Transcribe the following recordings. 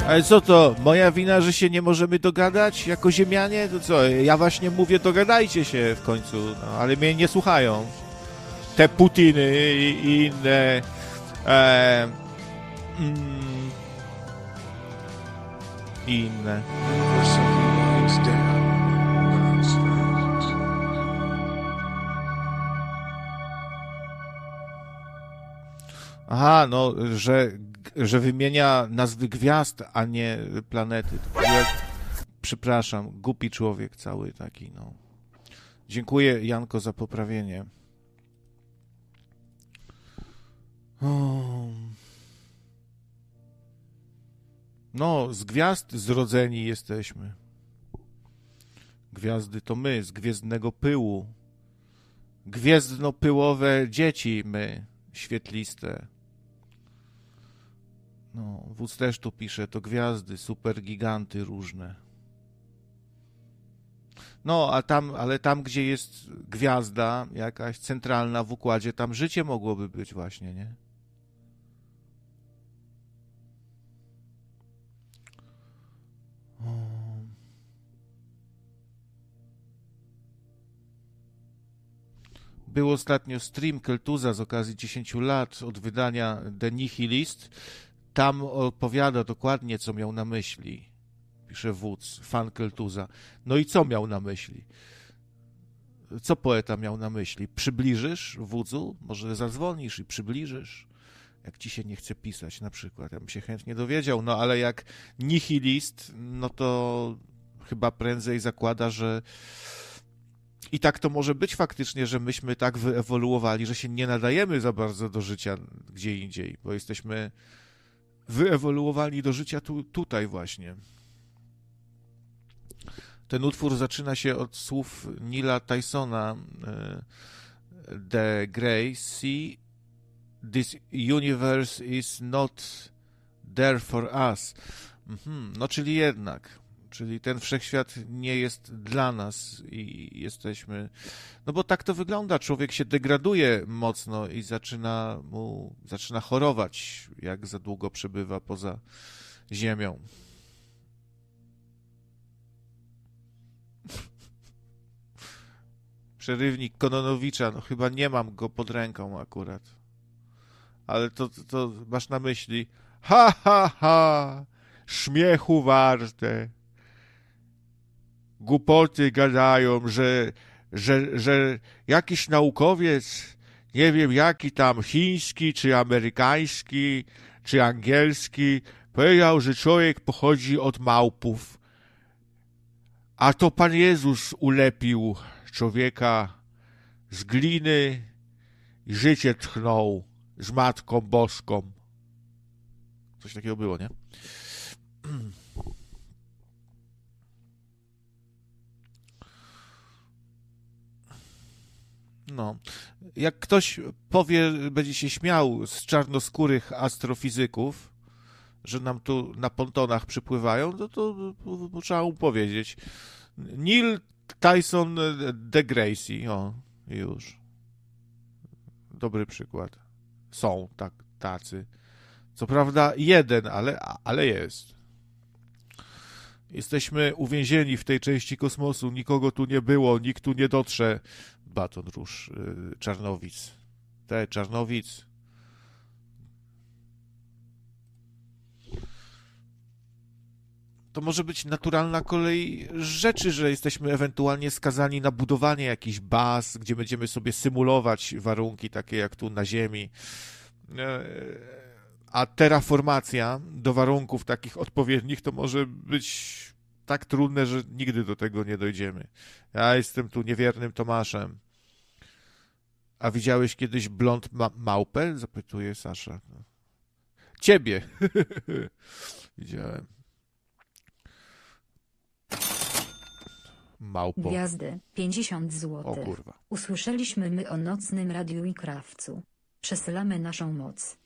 Ale co to, moja wina, że się nie możemy dogadać jako ziemianie? To co, ja właśnie mówię, dogadajcie się w końcu, no, ale mnie nie słuchają. Te Putiny i inne... I inne. Aha, no, że wymienia nazwy gwiazd, a nie planety. Przepraszam, głupi człowiek cały taki, no. Dziękuję, Janko, za poprawienie. No, z gwiazd zrodzeni jesteśmy. Gwiazdy to my, z gwiezdnego pyłu. Gwiezdno-pyłowe dzieci my, świetliste. No, wódz też tu pisze, to gwiazdy, supergiganty różne. No, ale tam, gdzie jest gwiazda jakaś centralna w układzie, tam życie mogłoby być właśnie, nie? Był ostatnio stream Keltuza z okazji 10 lat od wydania The Nihilist. Tam opowiada dokładnie, co miał na myśli. Pisze wódz, fan Keltuza. No i co miał na myśli? Co poeta miał na myśli? Przybliżysz, wódzu? Może zadzwonisz i przybliżysz? Jak ci się nie chce pisać na przykład. Ja bym się chętnie dowiedział, no ale jak nihilist, no to chyba prędzej zakłada, że i tak to może być faktycznie, że myśmy tak wyewoluowali, że się nie nadajemy za bardzo do życia gdzie indziej, bo jesteśmy wyewoluowali do życia tutaj właśnie. Ten utwór zaczyna się od słów Neila Tysona, The Grey Sea, this universe is not there for us. No czyli jednak, czyli ten wszechświat nie jest dla nas i jesteśmy... No bo tak to wygląda, człowiek się degraduje mocno i zaczyna chorować, jak za długo przebywa poza ziemią. Przerywnik Kononowicza, no chyba nie mam go pod ręką akurat. Ale to masz na myśli ha, ha, ha, śmiechu warte. Głupoty gadają, że jakiś naukowiec, nie wiem jaki tam, chiński, czy amerykański, czy angielski, powiedział, że człowiek pochodzi od małpów. A to Pan Jezus ulepił człowieka z gliny i życie tchnął z Matką Boską. Coś takiego było, nie? No. Jak ktoś powie, będzie się śmiał z czarnoskórych astrofizyków, że nam tu na pontonach przypływają, to trzeba mu powiedzieć. Neil Tyson deGrasse, o, już. Dobry przykład. Są tacy. Co prawda jeden, ale jest. Jesteśmy uwięzieni w tej części kosmosu, nikogo tu nie było, nikt tu nie dotrze. Baton Rouge, Czarnowic. Czarnowic. To może być naturalna kolej rzeczy, że jesteśmy ewentualnie skazani na budowanie jakichś baz, gdzie będziemy sobie symulować warunki takie jak tu na Ziemi. A terraformacja do warunków takich odpowiednich to może być tak trudne, że nigdy do tego nie dojdziemy. Ja jestem tu niewiernym Tomaszem. A widziałeś kiedyś blond małpę? Zapytuje Sasza. Ciebie. Widziałem. Małpo. Gwiazdy, 50 zł. O kurwa. Usłyszeliśmy my o nocnym radiu i krawcu. Przesyłamy naszą moc.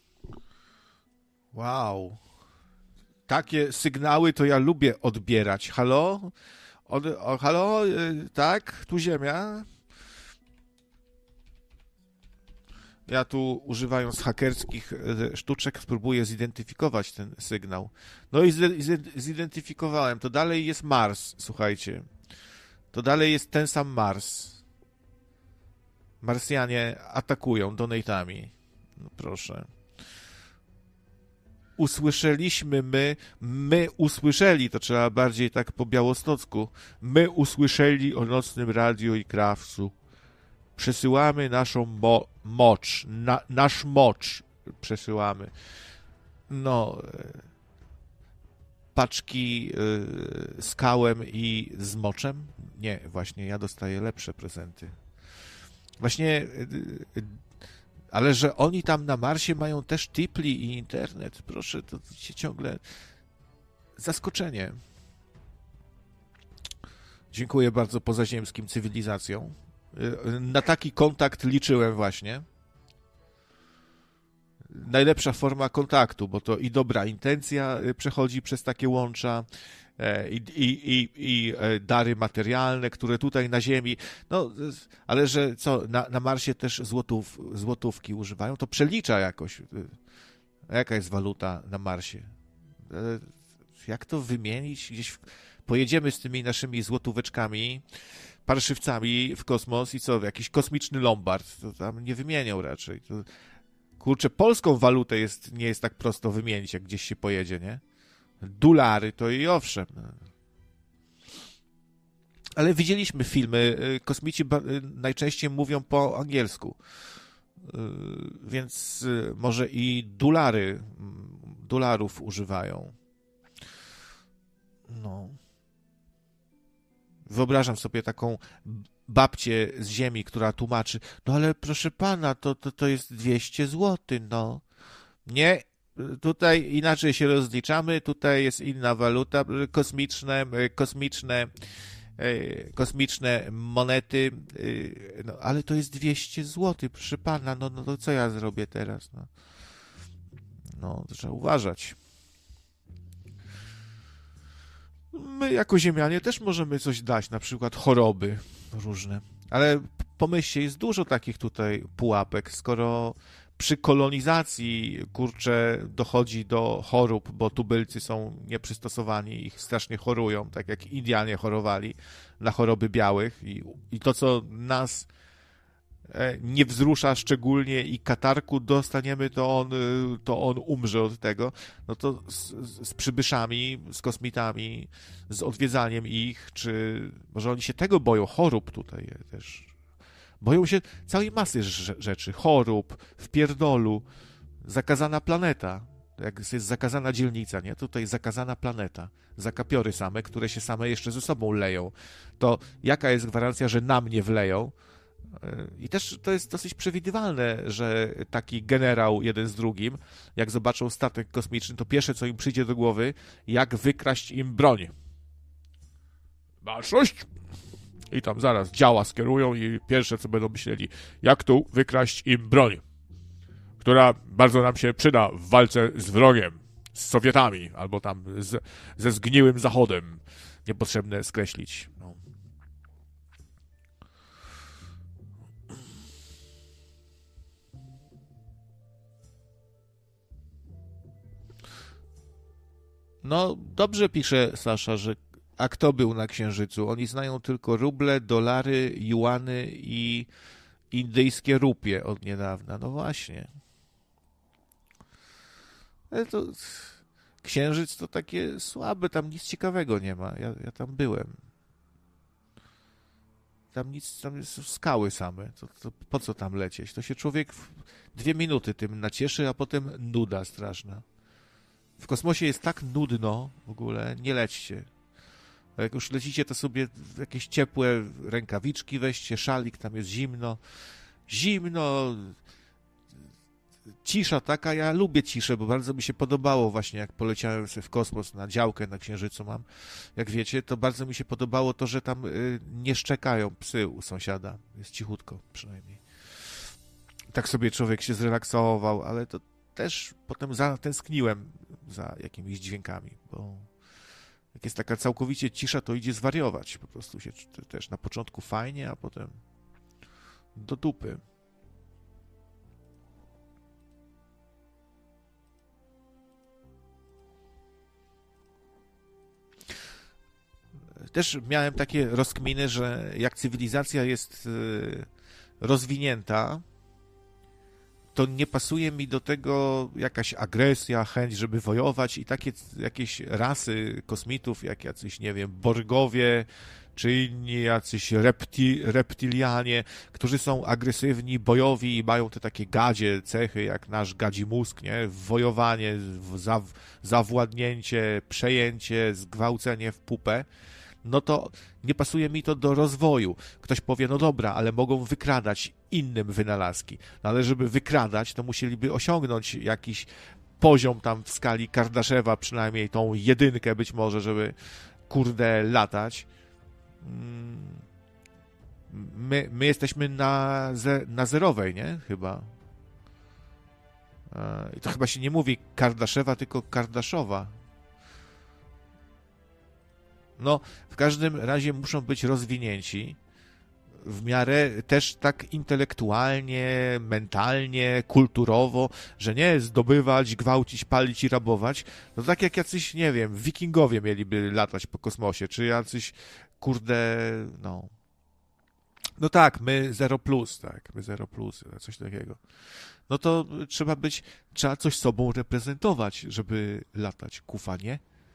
Wow. Takie sygnały to ja lubię odbierać. Halo? Halo? Tak? Tu Ziemia? Ja tu, używając hakerskich sztuczek, spróbuję zidentyfikować ten sygnał. No i zidentyfikowałem. To dalej jest Mars, słuchajcie. To dalej jest ten sam Mars. Marsjanie atakują donatami. No proszę. Usłyszeliśmy my usłyszeli, to trzeba bardziej tak po białostocku. My usłyszeli o nocnym radiu i krawcu. Przesyłamy naszą mocz, nasz mocz przesyłamy. No, paczki z kałem i z moczem? Nie, właśnie ja dostaję lepsze prezenty. Właśnie, ale że oni tam na Marsie mają też tipli i internet, proszę, to się ciągle... Zaskoczenie. Dziękuję bardzo pozaziemskim cywilizacjom. Na taki kontakt liczyłem właśnie. Najlepsza forma kontaktu, bo to i dobra intencja przechodzi przez takie łącza, i dary materialne, które tutaj na Ziemi, no, ale że co, na Marsie też złotówki używają, to przelicza jakoś. Jaka jest waluta na Marsie? Jak to wymienić? Gdzieś pojedziemy z tymi naszymi złotóweczkami, parszywcami w kosmos i co, jakiś kosmiczny lombard, to tam nie wymienią raczej. To, kurczę, polską walutę nie jest tak prosto wymienić, jak gdzieś się pojedzie, nie? Dolary to i owszem. Ale widzieliśmy filmy, kosmici najczęściej mówią po angielsku, więc może i dolarów używają. No. Wyobrażam sobie taką babcię z ziemi, która tłumaczy, no ale proszę pana, to jest 200 zł, no. Nie, tutaj inaczej się rozliczamy, tutaj jest inna waluta, kosmiczne monety, no, ale to jest 200 zł, proszę pana, no to co ja zrobię teraz? No, to trzeba uważać. My jako ziemianie też możemy coś dać, na przykład choroby różne, ale pomyślcie, jest dużo takich tutaj pułapek, skoro przy kolonizacji, kurczę, dochodzi do chorób, bo tubylcy są nieprzystosowani, ich strasznie chorują, tak jak Indianie chorowali na choroby białych i to, co nas nie wzrusza szczególnie i katarku dostaniemy, to on umrze od tego, no to z przybyszami, z kosmitami, z odwiedzaniem ich, czy może oni się tego boją, chorób tutaj też. Boją się całej masy rzeczy, chorób, wpierdolu, zakazana planeta, jak jest zakazana dzielnica, nie? Tutaj zakazana planeta, zakapiory same, które się same jeszcze ze sobą leją. To jaka jest gwarancja, że nam nie wleją? I też to jest dosyć przewidywalne, że taki generał jeden z drugim, jak zobaczą statek kosmiczny, to pierwsze, co im przyjdzie do głowy, jak wykraść im broń. Baczność! I tam zaraz działa skierują i pierwsze, co będą myśleli, jak tu wykraść im broń, która bardzo nam się przyda w walce z wrogiem, z Sowietami, albo tam ze zgniłym Zachodem. Niepotrzebne skreślić. No, dobrze pisze Sasza, że a kto był na Księżycu? Oni znają tylko ruble, dolary, juany i indyjskie rupie od niedawna. No właśnie. Ale to Księżyc to takie słabe, tam nic ciekawego nie ma. Ja tam byłem. Tam są skały same. To po co tam lecieć? To się człowiek w 2 minuty tym nacieszy, a potem nuda straszna. W kosmosie jest tak nudno w ogóle, nie lećcie. A jak już lecicie, to sobie jakieś ciepłe rękawiczki weźcie, szalik, tam jest zimno. Zimno, cisza taka, ja lubię ciszę, bo bardzo mi się podobało właśnie, jak poleciałem sobie w kosmos, na działkę na Księżycu mam, jak wiecie, to bardzo mi się podobało to, że tam nie szczekają psy u sąsiada. Jest cichutko przynajmniej. Tak sobie człowiek się zrelaksował, ale to też potem zatęskniłem za jakimiś dźwiękami, bo jak jest taka całkowicie cisza, to idzie zwariować. Po prostu się też na początku fajnie, a potem do dupy. też miałem takie rozkminy, że jak cywilizacja jest rozwinięta, to nie pasuje mi do tego jakaś agresja, chęć, żeby wojować i takie jakieś rasy kosmitów, jak jacyś, nie wiem, Borgowie, czy inni jacyś reptilianie, którzy są agresywni, bojowi i mają te takie gadzie cechy, jak nasz gadzi mózg, nie? Wojowanie, zawładnięcie, przejęcie, zgwałcenie w pupę, no to nie pasuje mi to do rozwoju. Ktoś powie, no dobra, ale mogą wykradać innym wynalazki. No ale żeby wykradać, to musieliby osiągnąć jakiś poziom tam w skali Kardaszewa, przynajmniej tą jedynkę być może, żeby kurde latać. My jesteśmy na zerowej, nie? Chyba. I to chyba się nie mówi Kardaszewa, tylko Kardaszowa. No, w każdym razie muszą być rozwinięci w miarę też tak intelektualnie, mentalnie, kulturowo, że nie zdobywać, gwałcić, palić i rabować, no tak jak jacyś, nie wiem, wikingowie mieliby latać po kosmosie, czy jacyś, kurde, no. No tak, my 0+, tak, my 0+, coś takiego. No to trzeba coś sobą reprezentować, żeby latać, kufa, nie?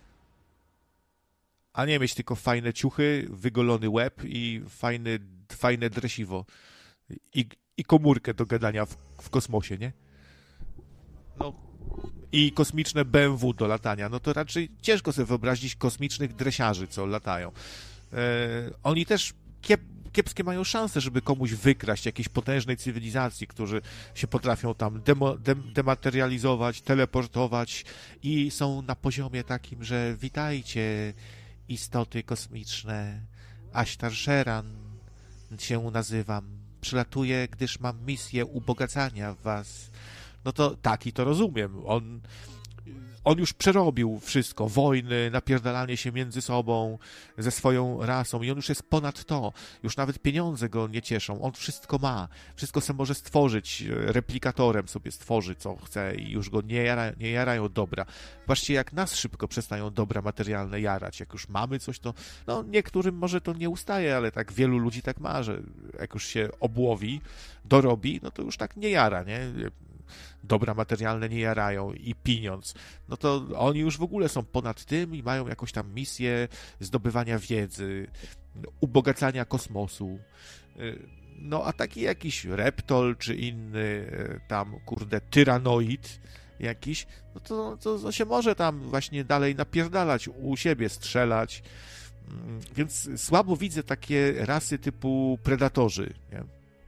A nie mieć tylko fajne ciuchy, wygolony łeb i fajne dresiwo. I komórkę do gadania w kosmosie, nie? No. I kosmiczne BMW do latania. No to raczej ciężko sobie wyobrazić kosmicznych dresiarzy, co latają. Oni też kiepskie mają szanse, żeby komuś wykraść jakiejś potężnej cywilizacji, którzy się potrafią tam dematerializować, teleportować i są na poziomie takim, że witajcie, istoty kosmiczne, Ashtar Sheran się nazywam. Przylatuję, gdyż mam misję ubogacania was. No to tak, i to rozumiem. On już przerobił wszystko, wojny, napierdalanie się między sobą, ze swoją rasą i on już jest ponad to. Już nawet pieniądze go nie cieszą. On wszystko ma. Wszystko sobie może stworzyć. Replikatorem sobie stworzy, co chce i już go nie jarają dobra. Właściwie jak nas szybko przestają dobra materialne jarać. Jak już mamy coś, to no niektórym może to nie ustaje, ale tak wielu ludzi tak ma, że jak już się obłowi, dorobi, no to już tak nie jara, nie? Dobra materialne nie jarają i pieniądz, no to oni już w ogóle są ponad tym i mają jakąś tam misję zdobywania wiedzy, ubogacania kosmosu. No a taki jakiś reptol czy inny tam, kurde, tyranoid jakiś, no to się może tam właśnie dalej napierdalać, u siebie strzelać. Więc słabo widzę takie rasy typu predatorzy, nie?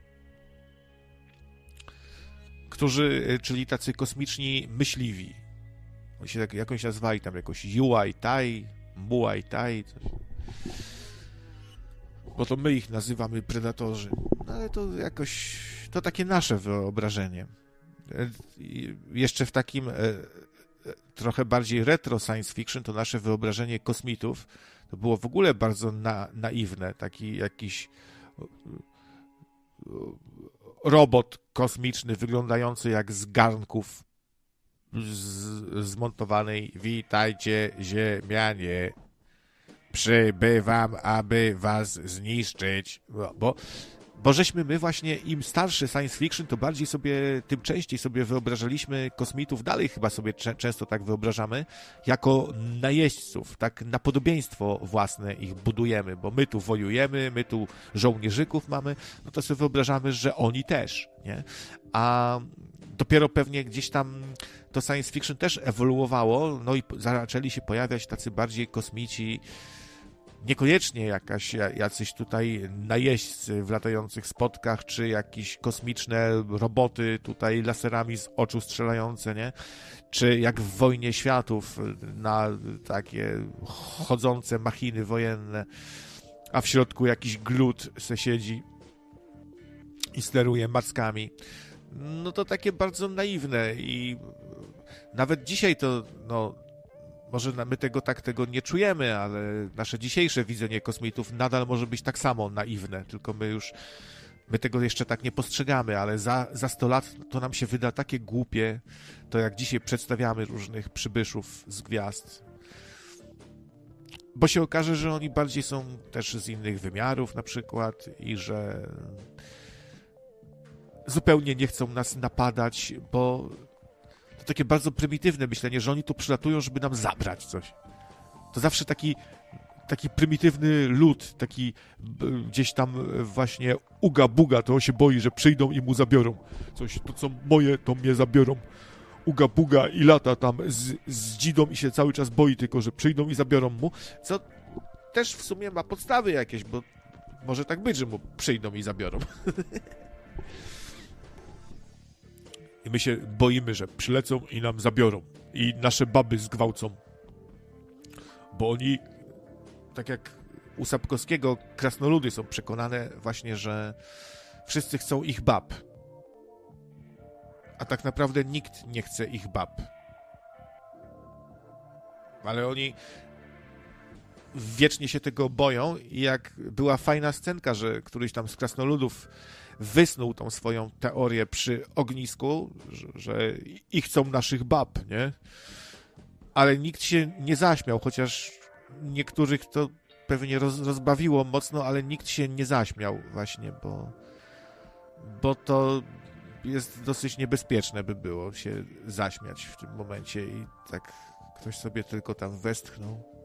Czyli tacy kosmiczni myśliwi. Oni się tak jakąś nazwali tam jakoś Yuai Tai, Muay Tai. Bo to my ich nazywamy predatorzy. No ale to jakoś, to takie nasze wyobrażenie. Jeszcze w takim trochę bardziej retro science fiction to nasze wyobrażenie kosmitów to było w ogóle bardzo naiwne. Taki jakiś robot kosmiczny wyglądający jak z garnków zmontowanej witajcie ziemianie, przybywam, aby was zniszczyć, bo żeśmy my właśnie, im starszy science fiction, to bardziej sobie, tym częściej sobie wyobrażaliśmy kosmitów, dalej chyba sobie często tak wyobrażamy, jako najeźdźców, tak na podobieństwo własne ich budujemy, bo my tu wojujemy, my tu żołnierzyków mamy, no to sobie wyobrażamy, że oni też, nie? A dopiero pewnie gdzieś tam to science fiction też ewoluowało, no i zaczęli się pojawiać tacy bardziej kosmici, niekoniecznie jacyś tutaj najeźdźcy w latających spotkach, czy jakieś kosmiczne roboty tutaj laserami z oczu strzelające, nie? Czy jak w Wojnie Światów na takie chodzące machiny wojenne, a w środku jakiś glut se siedzi i steruje mackami. No to takie bardzo naiwne i nawet dzisiaj to, no, może my tego nie czujemy, ale nasze dzisiejsze widzenie kosmitów nadal może być tak samo naiwne, tylko my tego jeszcze tak nie postrzegamy, ale za 100 lat to nam się wyda takie głupie, to jak dzisiaj przedstawiamy różnych przybyszów z gwiazd. Bo się okaże, że oni bardziej są też z innych wymiarów na przykład i że zupełnie nie chcą nas napadać, bo to takie bardzo prymitywne myślenie, że oni tu przylatują, żeby nam zabrać coś. To zawsze taki prymitywny lud, taki gdzieś tam właśnie uga-buga, to on się boi, że przyjdą i mu zabiorą coś. To co moje, to mnie zabiorą. Uga-buga i lata tam z dzidą i się cały czas boi tylko, że przyjdą i zabiorą mu, co też w sumie ma podstawy jakieś, bo może tak być, że mu przyjdą i zabiorą. I my się boimy, że przylecą i nam zabiorą. I nasze baby zgwałcą. Bo oni, tak jak u Sapkowskiego, krasnoludy są przekonane właśnie, że wszyscy chcą ich bab. A tak naprawdę nikt nie chce ich bab. Ale oni wiecznie się tego boją i jak była fajna scenka, że któryś tam z krasnoludów wysnuł tą swoją teorię przy ognisku, że ich chcą naszych bab, nie? Ale nikt się nie zaśmiał, chociaż niektórych to pewnie rozbawiło mocno, ale nikt się nie zaśmiał właśnie, bo to jest dosyć niebezpieczne by było się zaśmiać w tym momencie i tak ktoś sobie tylko tam westchnął.